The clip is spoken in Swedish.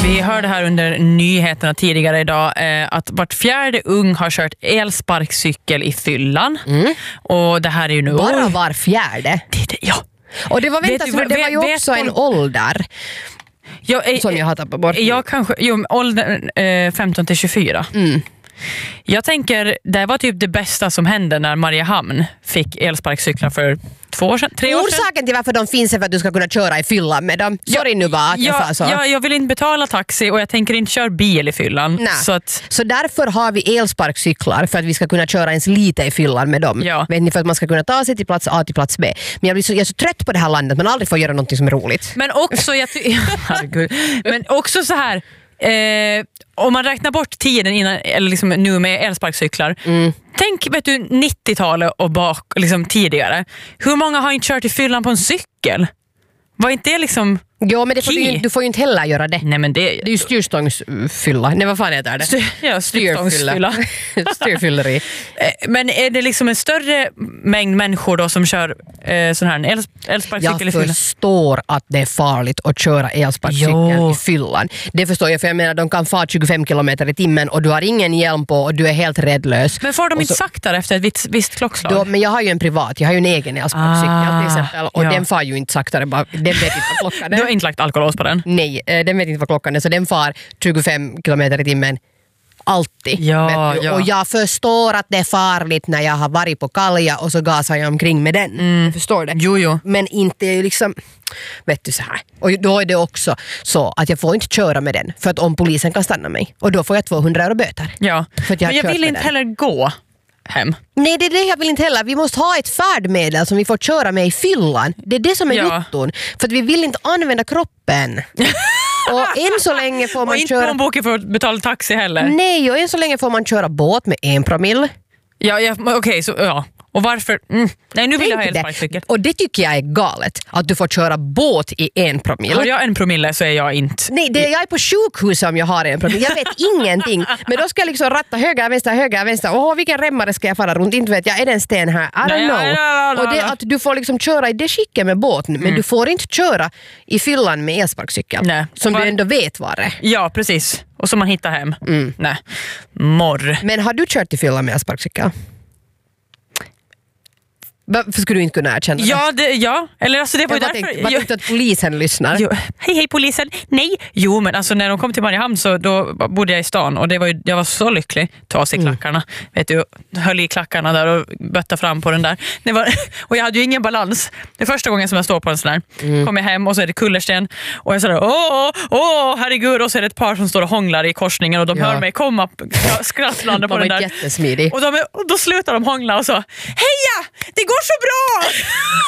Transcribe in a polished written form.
Vi hörde här under nyheterna tidigare idag att vart fjärde ung har kört elsparkcykel i fyllan. Och det här är ju nu... Bara var fjärde? Ja. Och det var, det var ju också en ålder som jag har tappat bort. Jag kanske, åldern 15 till 24. Jag tänker, det var typ det bästa som hände när Mariehamn fick elsparkcyklar för 2 år sedan, 3 år sedan. Orsaken till varför de finns är för att du ska kunna köra i fyllan med dem. Sorry nu bara att jag sa så. Jag vill inte betala taxi och jag tänker inte köra bil i fyllan. Så därför har vi elsparkcyklar för att vi ska kunna köra ens lite i fyllan med dem. Ja. Vet ni, för att man ska kunna ta sig till plats A till plats B. Men jag är så trött på det här landet, man aldrig får göra något som är roligt. Men också, men också så här... om man räknar bort tiden innan, eller liksom nu med elsparkcyklar. Tänk, vet du, 90-talet och bak, liksom tidigare. Hur många har inte kört i fyllan på en cykel? Var inte det liksom... Jo, men du får ju inte heller göra det. Nej, men det är ju styrstångsfylla. Nej, vad fan heter det? Styrstångsfylla. Styrfylleri. Men är det liksom en större mängd människor då som kör sån här elsparkcykel i fyllan? Jag förstår att det är farligt att köra elsparkcykeln i fyllan. Det förstår jag, för jag menar de kan få 25 kilometer i timmen och du har ingen hjälm på och du är helt räddlös. Men får de inte saktare efter ett visst klockslag? Men jag har ju en privat, jag har ju en egen elsparkcykel till exempel och den far ju inte saktare, bara, den vet inte vad klockan är. Du har inte lagt alkolås på den? Nej, den vet inte vad klockan är, så den far 25 kilometer i timmen alltid. Ja. Och jag förstår att det är farligt när jag har varit på kalja och så gasar jag omkring med den. Jag förstår det. Jo. Men inte liksom, vet du så här. Och då är det också så att jag får inte köra med den för att om polisen kan stanna mig och då får jag 200 euro böter. Ja, för att men jag vill inte heller gå hem. Nej, det är det jag vill inte heller. Vi måste ha ett färdmedel som vi får köra med i fyllan. Det är det som är jotton. För att vi vill inte använda kroppen. Och än så länge får man och inte plånboken för att betala taxi heller. Nej, och än så länge får man köra båt med 1 promille. Ja, okej, så ja. Och varför? Nej, nu vill jag ha elsparkcykel. Och det tycker jag är galet. Att du får köra båt i 1 promille. Har jag 1 promille så är jag inte... Nej, jag är på sjukhus om jag har 1 promille. Jag vet ingenting. Men då ska jag liksom ratta höger, vänster. Vilken remmare ska jag fara runt? Inte vet jag. Är det en sten här? I don't know. Och det är att du får liksom köra i det skicket med båten. Men du får inte köra i fyllan med elsparkcykel. Nej. Som du ändå vet vad det är. Ja, precis. Och som man hittar hem. Nej. Morr. Men har du kört i fyllan med elsparkcykel? Varför skulle du inte kunna erkänna det? Ja. Eller alltså det var ju därför... Vad tänkte att polisen lyssnar? Hej polisen, nej. Jo, men alltså när de kom till Mariehamn så då bodde jag i stan och jag var så lycklig. Ta av sig klackarna. Vet du, höll i klackarna där och bötta fram på den där. Och jag hade ju ingen balans. Det är första gången som jag står på en sån där. Kom jag hem och så är det kullersten och jag sådär, åh, herregud. Och så är det ett par som står och hånglar i korsningen och de hör mig komma skrattlande på den där. Jättesmidig. Och då slutar de hångla och så, heja! Det går så bra!